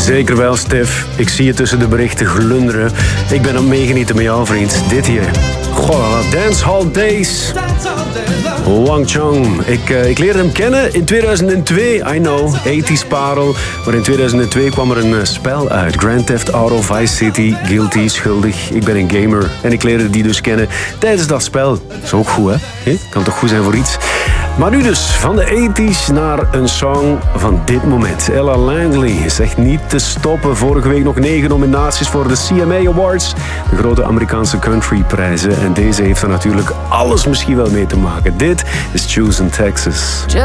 Zeker wel, Stef. Ik zie je tussen de berichten glunderen. Ik ben aan het meegenieten met jou, vriend. Dit hier. Goh, Dancehall Days. Wang Chung. Ik leerde hem kennen in 2002. I know, 80s parel. Maar in 2002 kwam er een spel uit. Grand Theft Auto Vice City. Guilty, schuldig. Ik ben een gamer. En ik leerde die dus kennen tijdens dat spel. Dat is ook goed, hè? Kan toch goed zijn voor iets? Maar nu dus, van de 80s naar een song van dit moment. Ella Langley is echt niet te stoppen. Vorige week nog 9 nominaties voor de CMA Awards. De grote Amerikaanse countryprijzen. En deze heeft er natuurlijk alles misschien wel mee te maken. Dit is Choose in Texas.